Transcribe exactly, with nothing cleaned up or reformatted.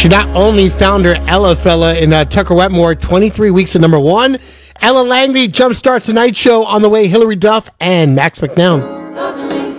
She not only found her Ella fella in uh, Tucker Wetmore, twenty-three weeks at number one. Ella Langley jumpstarts the night show on the way. Hillary Duff and Max McNown.